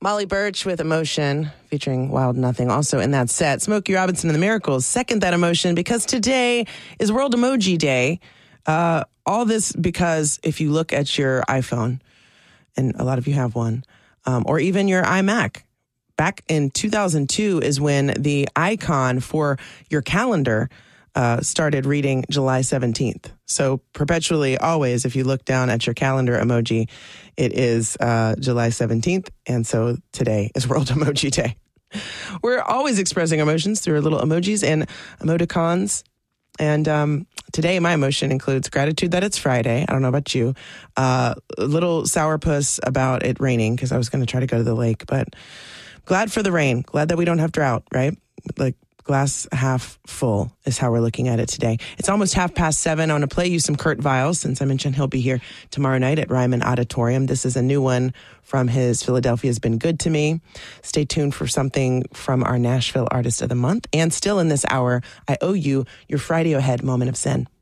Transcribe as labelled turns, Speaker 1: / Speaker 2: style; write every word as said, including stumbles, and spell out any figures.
Speaker 1: Molly Birch with Emotion, featuring Wild Nothing, also in that set. Smokey Robinson and the Miracles, second that emotion, because today is World Emoji Day. Uh, all this because if you look at your iPhone, and a lot of you have one, um, or even your iMac, back in two thousand two is when the icon for your calendar uh, started reading July seventeenth. So perpetually, always, if you look down at your calendar emoji, it is uh, July seventeenth. And so today is World Emoji Day. We're always expressing emotions through our little emojis and emoticons. And um, today, my emotion includes gratitude that it's Friday. I don't know about you. Uh, a little sourpuss about it raining because I was going to try to go to the lake. But glad for the rain. Glad that we don't have drought, right? Like glass half full is how we're looking at it today. It's almost half past seven. I want to play you some Kurt Vile since I mentioned he'll be here tomorrow night at Ryman Auditorium. This is a new one from his Philadelphia's Been Good to Me. Stay tuned for something from our Nashville Artist of the Month. And still in this hour, I owe you your Friday Ahead moment of sin.